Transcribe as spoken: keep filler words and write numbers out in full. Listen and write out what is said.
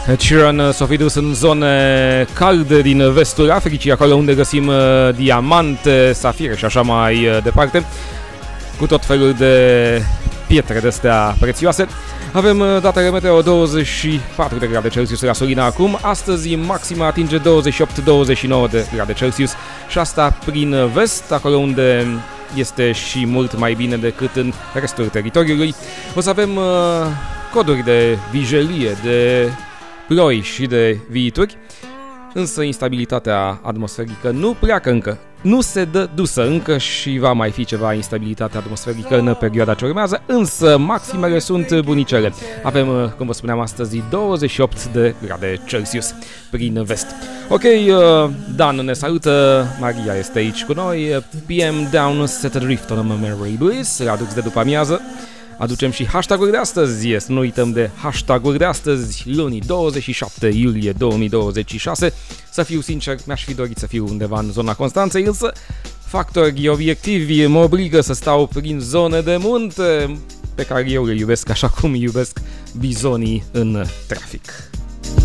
Ed Sheeran s-a fi dus în zone calde din vestul Africii, acolo unde găsim diamante, safire și așa mai departe, cu tot felul de pietre de-astea prețioase. Avem datele meteo douăzeci și patru de grade Celsius la Sulina acum. Astăzi maxima atinge douăzeci și opt douăzeci și nouă de grade Celsius și asta prin vest, acolo unde este și mult mai bine decât în restul teritoriului. O să avem uh, coduri de vijelie, de ploi și de viituri, însă instabilitatea atmosferică nu pleacă încă. Nu se dă dusă încă și va mai fi ceva instabilitate atmosferică în perioada ce urmează, însă maximele sunt bunicele. Avem, cum vă spuneam astăzi, douăzeci și opt de grade Celsius prin vest. Ok, Dan ne salută, Maria este aici cu noi, P M Down Set Adrift on a Memory Bliss, Radux de după amiază. Aducem și hashtag-uri de astăzi, yes, nu uităm de hashtag-uri de astăzi, luni douăzeci și șapte iulie două mii douăzeci și șase. Să fiu sincer, mi-aș fi dorit să fiu undeva în zona Constanței, însă factori obiectivi mă obligă să stau prin zone de munte pe care eu le iubesc așa cum iubesc bizonii în trafic.